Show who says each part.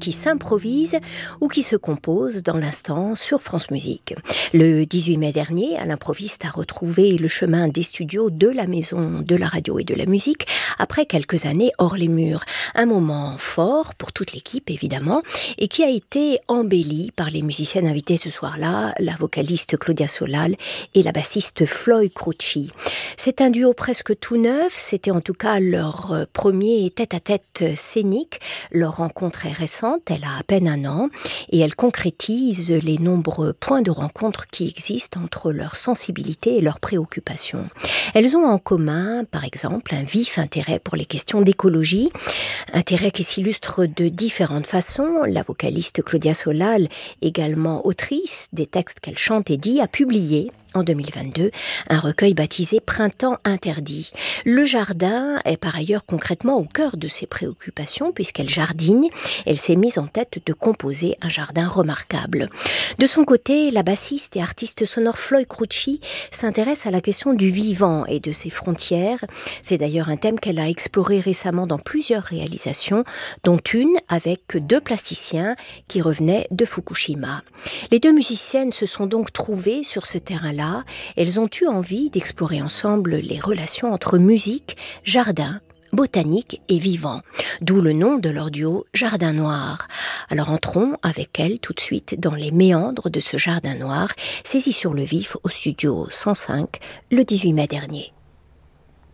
Speaker 1: qui s'improvise ou qui se compose dans l'instant sur France Musique. Le 18 mai dernier, Alain Provist a retrouvé le chemin des studios de la Maison de la Radio et de la Musique après quelques années hors les murs. Un moment fort pour toute l'équipe évidemment et qui a été embelli par les musiciennes invitées ce soir-là, la vocaliste Claudia Solal et la bassiste Floy Crucci. C'est un duo presque tout neuf, c'était en tout cas leur premier tête-à-tête scénique. Leur rencontre est récente, elle a à peine un an et elle concrétise les nombreux points de rencontre qui existent entre leur sensibilité et leurs préoccupations. Elles ont en commun, par exemple, un vif intérêt pour les questions d'écologie, intérêt qui s'illustre de différentes façons. La vocaliste Claudia Solal, également autrice des textes qu'elle chante et dit, a publié en 2022, un recueil baptisé Printemps interdit. Le jardin est par ailleurs concrètement au cœur de ses préoccupations puisqu'elle jardine. Elle s'est mise en tête de composer un jardin remarquable. De son côté, la bassiste et artiste sonore Floy Crucci s'intéresse à la question du vivant et de ses frontières. C'est d'ailleurs un thème qu'elle a exploré récemment dans plusieurs réalisations, dont une avec 2 plasticiens qui revenaient de Fukushima. Les 2 musiciennes se sont donc trouvées sur ce terrain-là. Elles ont eu envie d'explorer ensemble les relations entre musique, jardin, botanique et vivant, d'où le nom de leur duo Jardin Noir. Alors entrons avec elles tout de suite dans les méandres de ce jardin noir, saisi sur le vif au studio 105 le 18 mai dernier.